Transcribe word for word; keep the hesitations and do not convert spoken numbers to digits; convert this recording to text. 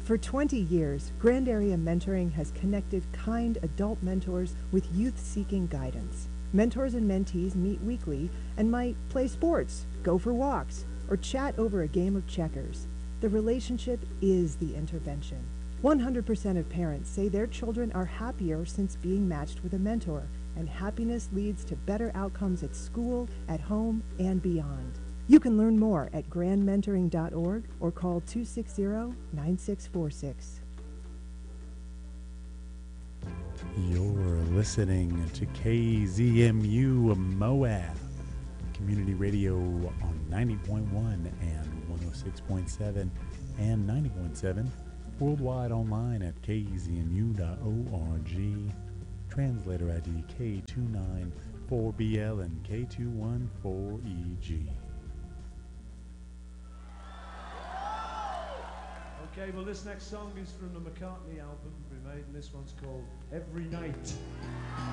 For twenty years, Grand Area Mentoring has connected kind adult mentors with youth-seeking guidance. Mentors and mentees meet weekly and might play sports, go for walks, or chat over a game of checkers. The relationship is the intervention. one hundred percent of parents say their children are happier since being matched with a mentor, and happiness leads to better outcomes at school, at home, and beyond. You can learn more at grand mentoring dot org or call two six zero, nine six four six. You're listening to K Z M U Moab, community radio on ninety point one and one oh six point seven and ninety point seven, worldwide online at k z m u dot org, translator I D K two nine four B L and K two one four E G. Okay, well this next song is from the McCartney album we made, and this one's called Every Night.